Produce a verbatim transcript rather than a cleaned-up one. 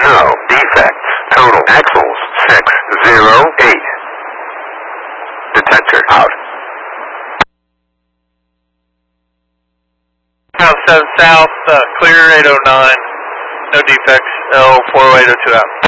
No defects. Total axles six zero eight. Detector out. House seven South, uh, clear eight oh nine. No defects. L four oh eight oh two out.